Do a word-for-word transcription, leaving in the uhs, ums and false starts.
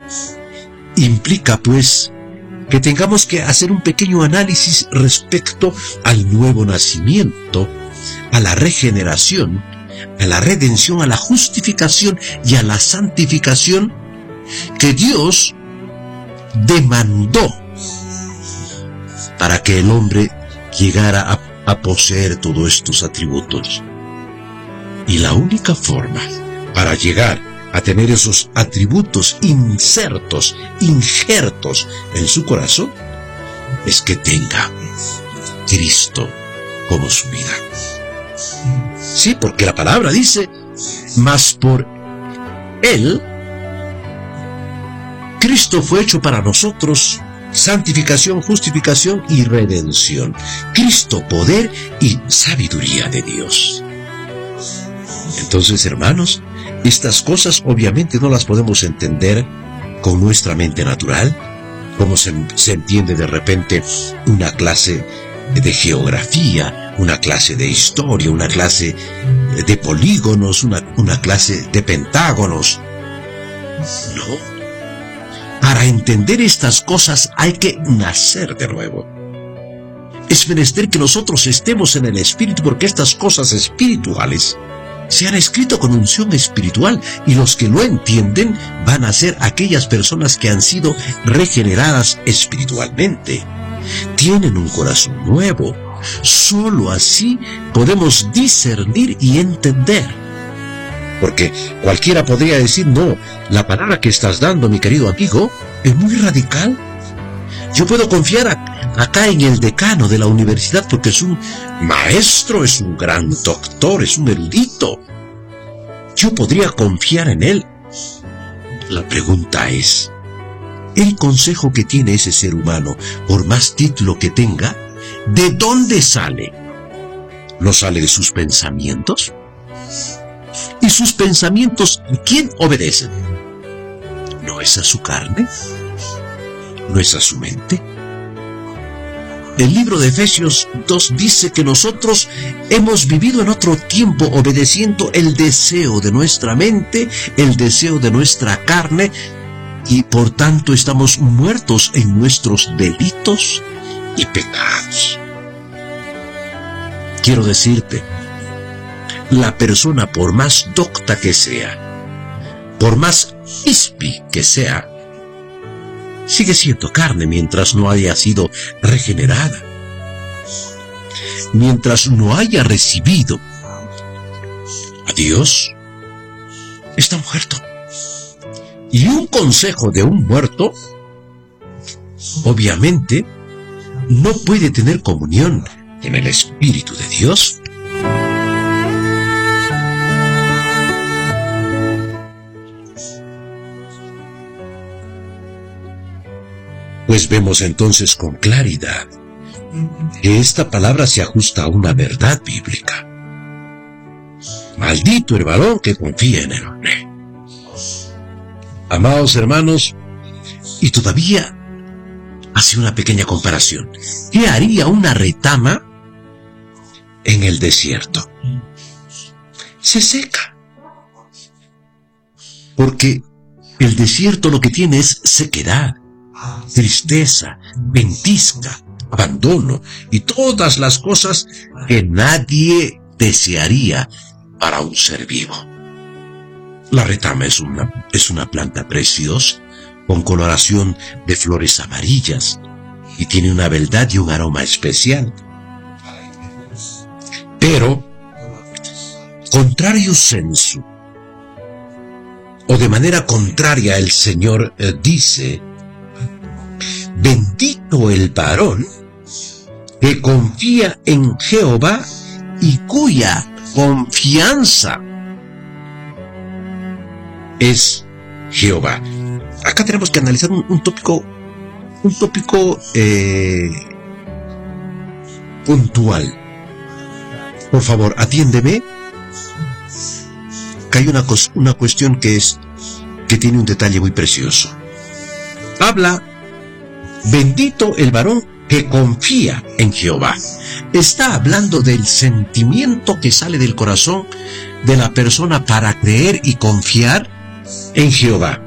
Implica, pues, que tengamos que hacer un pequeño análisis respecto al nuevo nacimiento, a la regeneración, a la redención, a la justificación y a la santificación que Dios demandó para que el hombre llegara a, a poseer todos estos atributos. Y la única forma para llegar a tener esos atributos insertos, injertos en su corazón, es que tenga Cristo como su vida. Sí, porque la palabra dice, mas por Él, Cristo fue hecho para nosotros santificación, justificación y redención. Cristo, poder y sabiduría de Dios. Entonces, hermanos, estas cosas obviamente no las podemos entender con nuestra mente natural, como se, se entiende de repente una clase de geografía, una clase de historia, una clase de polígonos, una, una clase de pentágonos. No. Para entender estas cosas hay que nacer de nuevo. Es menester que nosotros estemos en el Espíritu, porque estas cosas espirituales se han escrito con unción espiritual, y los que lo entienden van a ser aquellas personas que han sido regeneradas espiritualmente. Tienen un corazón nuevo. Solo así podemos discernir y entender. Porque cualquiera podría decir, no, la palabra que estás dando, mi querido amigo, es muy radical. Yo puedo confiar a, acá en el decano de la universidad porque es un maestro, es un gran doctor, es un erudito. Yo podría confiar en él. La pregunta es, el consejo que tiene ese ser humano, por más título que tenga, ¿de dónde sale? ¿No sale de sus pensamientos? ¿Y sus pensamientos a quién obedecen? ¿No es a su carne? ¿No es a su mente? El libro de Efesios dos dice que nosotros hemos vivido en otro tiempo obedeciendo el deseo de nuestra mente, el deseo de nuestra carne, y por tanto estamos muertos en nuestros delitos y pecados. Quiero decirte, la persona, por más docta que sea, por más ispi que sea, sigue siendo carne mientras no haya sido regenerada, mientras no haya recibido a Dios, está muerto. Y un consejo de un muerto, obviamente, no puede tener comunión en el Espíritu de Dios. Pues vemos entonces con claridad que esta palabra se ajusta a una verdad bíblica. Maldito el varón que confía en el hombre. Amados hermanos, y todavía hace una pequeña comparación. ¿Qué haría una retama en el desierto? Se seca. Porque el desierto lo que tiene es sequedad, tristeza, ventisca, abandono y todas las cosas que nadie desearía para un ser vivo. La retama es una, es una planta preciosa, con coloración de flores amarillas, y tiene una beldad y un aroma especial. Pero, contrario sensu, o de manera contraria, el Señor eh, dice, bendito el varón que confía en Jehová y cuya confianza es Jehová. Acá tenemos que analizar un, un tópico, un tópico eh, puntual. Por favor, atiéndeme. Que hay una, una cuestión que es, que tiene un detalle muy precioso. Habla, bendito el varón que confía en Jehová. Está hablando del sentimiento que sale del corazón de la persona para creer y confiar en Jehová.